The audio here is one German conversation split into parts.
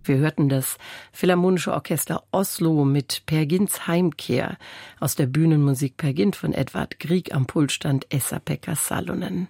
Wir hörten das Philharmonische Orchester Oslo mit Peer Gynts Heimkehr aus der Bühnenmusik Peer Gynt von Edvard Grieg am Pult stand Esa-Pekka Salonen.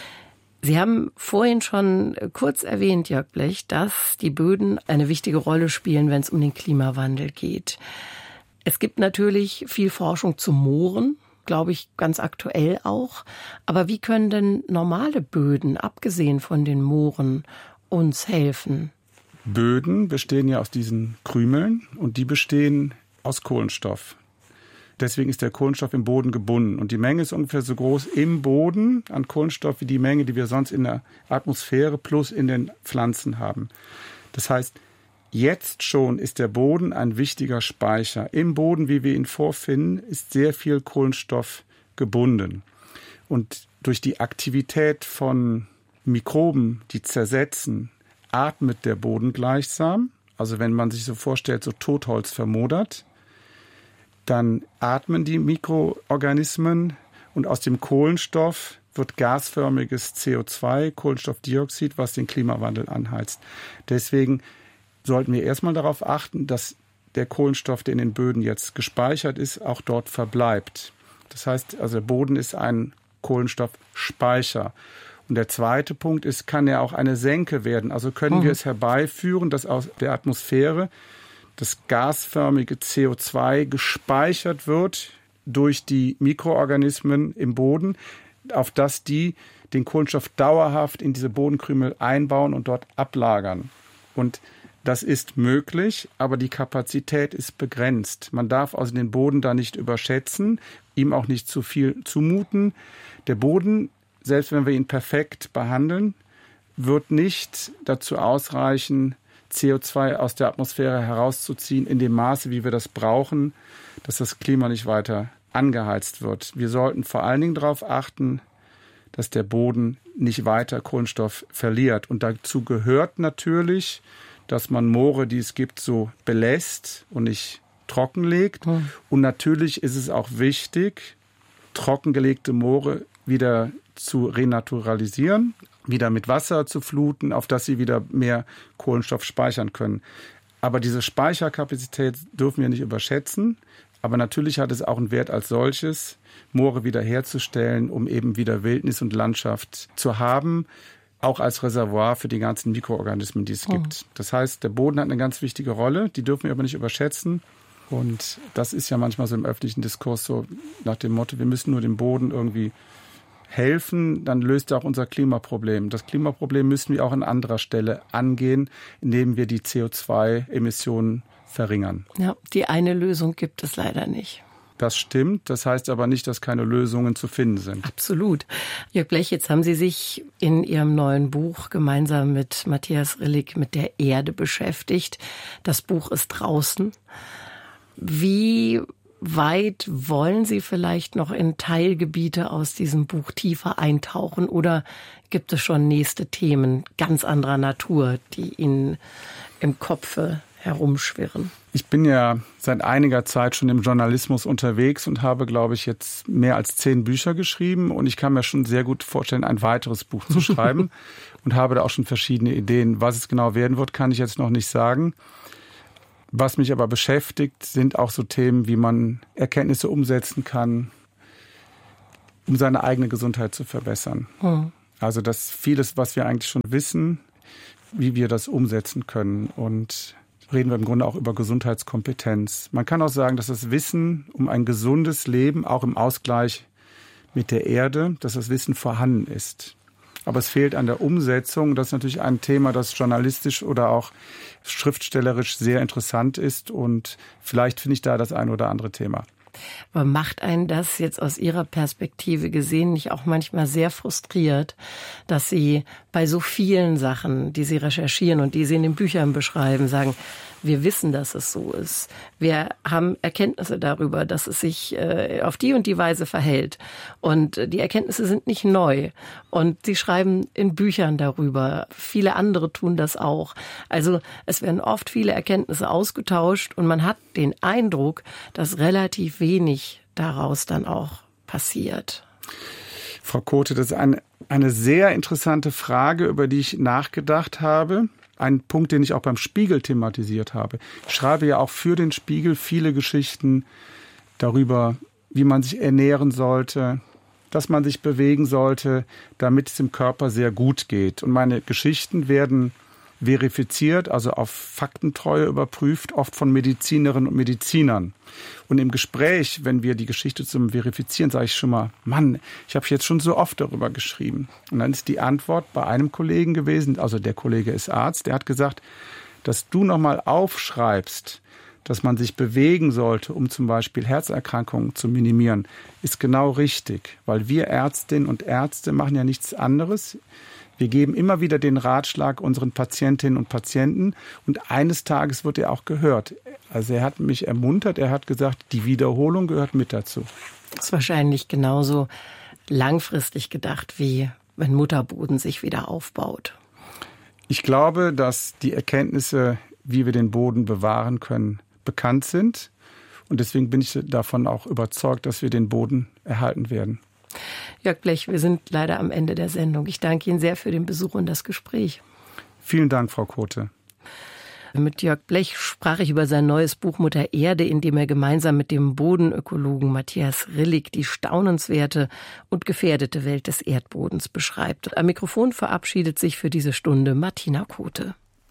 Sie haben vorhin schon kurz erwähnt, Jörg Blech, dass die Böden eine wichtige Rolle spielen, wenn es um den Klimawandel geht. Es gibt natürlich viel Forschung zu Mooren, glaube ich, ganz aktuell auch. Aber wie können denn normale Böden, abgesehen von den Mooren, uns helfen? Böden bestehen ja aus diesen Krümeln und die bestehen aus Kohlenstoff. Deswegen ist der Kohlenstoff im Boden gebunden. Und die Menge ist ungefähr so groß im Boden an Kohlenstoff wie die Menge, die wir sonst in der Atmosphäre plus in den Pflanzen haben. Das heißt, jetzt schon ist der Boden ein wichtiger Speicher. Im Boden, wie wir ihn vorfinden, ist sehr viel Kohlenstoff gebunden. Und durch die Aktivität von Mikroben, die zersetzen, atmet der Boden gleichsam. Also wenn man sich so vorstellt, so Totholz vermodert, dann atmen die Mikroorganismen und aus dem Kohlenstoff wird gasförmiges CO2, Kohlenstoffdioxid, was den Klimawandel anheizt. Deswegen sollten wir erstmal darauf achten, dass der Kohlenstoff, der in den Böden jetzt gespeichert ist, auch dort verbleibt. Das heißt, also der Boden ist ein Kohlenstoffspeicher. Und der zweite Punkt ist, kann er auch eine Senke werden? Also können wir es herbeiführen, dass aus der Atmosphäre das gasförmige CO2 gespeichert wird durch die Mikroorganismen im Boden, auf das die den Kohlenstoff dauerhaft in diese Bodenkrümel einbauen und dort ablagern. Und das ist möglich, aber die Kapazität ist begrenzt. Man darf also den Boden da nicht überschätzen, ihm auch nicht zu viel zumuten. Der Boden, selbst wenn wir ihn perfekt behandeln, wird nicht dazu ausreichen, CO2 aus der Atmosphäre herauszuziehen in dem Maße, wie wir das brauchen, dass das Klima nicht weiter angeheizt wird. Wir sollten vor allen Dingen darauf achten, dass der Boden nicht weiter Kohlenstoff verliert. Und dazu gehört natürlich, dass man Moore, die es gibt, so belässt und nicht trockenlegt. Und natürlich ist es auch wichtig, trockengelegte Moore wieder zu renaturalisieren, wieder mit Wasser zu fluten, auf das sie wieder mehr Kohlenstoff speichern können. Aber diese Speicherkapazität dürfen wir nicht überschätzen. Aber natürlich hat es auch einen Wert als solches, Moore wiederherzustellen, um eben wieder Wildnis und Landschaft zu haben, auch als Reservoir für die ganzen Mikroorganismen, die es gibt. Das heißt, der Boden hat eine ganz wichtige Rolle, die dürfen wir aber nicht überschätzen. Und das ist ja manchmal so im öffentlichen Diskurs so nach dem Motto, wir müssen nur dem Boden irgendwie helfen, dann löst er auch unser Klimaproblem. Das Klimaproblem müssen wir auch an anderer Stelle angehen, indem wir die CO2-Emissionen verringern. Ja, die eine Lösung gibt es leider nicht. Das stimmt, das heißt aber nicht, dass keine Lösungen zu finden sind. Absolut. Jörg Blech, jetzt haben Sie sich in Ihrem neuen Buch gemeinsam mit Matthias Rillig mit der Erde beschäftigt. Das Buch ist draußen. Wie weit wollen Sie vielleicht noch in Teilgebiete aus diesem Buch tiefer eintauchen oder gibt es schon nächste Themen ganz anderer Natur, die Ihnen im Kopfe herumschwirren? Ich bin ja seit einiger Zeit schon im Journalismus unterwegs und habe, glaube ich, jetzt mehr als 10 Bücher geschrieben und ich kann mir schon sehr gut vorstellen, ein weiteres Buch zu schreiben und habe da auch schon verschiedene Ideen. Was es genau werden wird, kann ich jetzt noch nicht sagen. Was mich aber beschäftigt, sind auch so Themen, wie man Erkenntnisse umsetzen kann, um seine eigene Gesundheit zu verbessern. Also dass vieles, was wir eigentlich schon wissen, wie wir das umsetzen können. Und reden wir im Grunde auch über Gesundheitskompetenz. Man kann auch sagen, dass das Wissen um ein gesundes Leben, auch im Ausgleich mit der Erde, dass das Wissen vorhanden ist. Aber es fehlt an der Umsetzung. Das ist natürlich ein Thema, das journalistisch oder auch schriftstellerisch sehr interessant ist. Und vielleicht finde ich da das ein oder andere Thema. Aber macht einen das jetzt aus Ihrer Perspektive gesehen nicht auch manchmal sehr frustriert, dass Sie bei so vielen Sachen, die Sie recherchieren und die Sie in den Büchern beschreiben, sagen, wir wissen, dass es so ist. Wir haben Erkenntnisse darüber, dass es sich auf die und die Weise verhält. Und die Erkenntnisse sind nicht neu. Und Sie schreiben in Büchern darüber. Viele andere tun das auch. Also es werden oft viele Erkenntnisse ausgetauscht und man hat den Eindruck, dass relativ wenig daraus dann auch passiert. Frau Kothe, das ist eine sehr interessante Frage, über die ich nachgedacht habe. Ein Punkt, den ich auch beim Spiegel thematisiert habe. Ich schreibe ja auch für den Spiegel viele Geschichten darüber, wie man sich ernähren sollte, dass man sich bewegen sollte, damit es dem Körper sehr gut geht. Und meine Geschichten werden verifiziert, also auf Faktentreue überprüft, oft von Medizinerinnen und Medizinern. Und im Gespräch, wenn wir die Geschichte zum Verifizieren, sage ich schon mal, Mann, ich habe jetzt schon so oft darüber geschrieben. Und dann ist die Antwort bei einem Kollegen gewesen, also der Kollege ist Arzt, der hat gesagt, dass du nochmal aufschreibst, dass man sich bewegen sollte, um zum Beispiel Herzerkrankungen zu minimieren, ist genau richtig. Weil wir Ärztinnen und Ärzte machen ja nichts anderes. Wir geben immer wieder den Ratschlag unseren Patientinnen und Patienten und eines Tages wird er auch gehört. Also er hat mich ermuntert, er hat gesagt, die Wiederholung gehört mit dazu. Das ist wahrscheinlich genauso langfristig gedacht, wie wenn Mutterboden sich wieder aufbaut. Ich glaube, dass die Erkenntnisse, wie wir den Boden bewahren können, bekannt sind. Und deswegen bin ich davon auch überzeugt, dass wir den Boden erhalten werden. Jörg Blech, wir sind leider am Ende der Sendung. Ich danke Ihnen sehr für den Besuch und das Gespräch. Vielen Dank, Frau Kothe. Mit Jörg Blech sprach ich über sein neues Buch Mutter Erde, in dem er gemeinsam mit dem Bodenökologen Matthias Rillig die staunenswerte und gefährdete Welt des Erdbodens beschreibt. Am Mikrofon verabschiedet sich für diese Stunde Martina Kothe.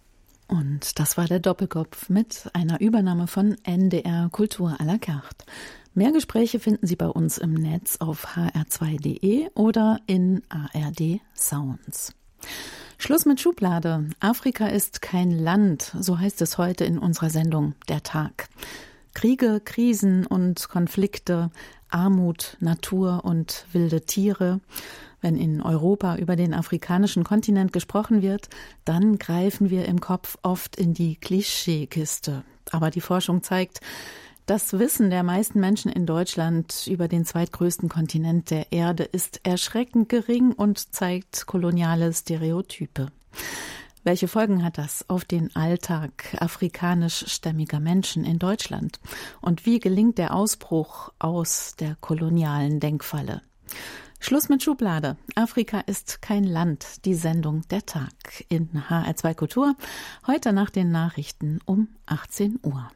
Und das war der Doppelkopf mit einer Übernahme von NDR Kultur à la carte. Mehr Gespräche finden Sie bei uns im Netz auf hr2.de oder in ARD Sounds. Schluss mit Schublade. Afrika ist kein Land, so heißt es heute in unserer Sendung Der Tag. Kriege, Krisen und Konflikte, Armut, Natur und wilde Tiere. Wenn in Europa über den afrikanischen Kontinent gesprochen wird, dann greifen wir im Kopf oft in die Klischeekiste. Aber die Forschung zeigt, das Wissen der meisten Menschen in Deutschland über den zweitgrößten Kontinent der Erde ist erschreckend gering und zeigt koloniale Stereotype. Welche Folgen hat das auf den Alltag afrikanischstämmiger Menschen in Deutschland? Und wie gelingt der Ausbruch aus der kolonialen Denkfalle? Schluss mit Schublade. Afrika ist kein Land. Die Sendung Der Tag in HR2 Kultur. Heute nach den Nachrichten um 18 Uhr.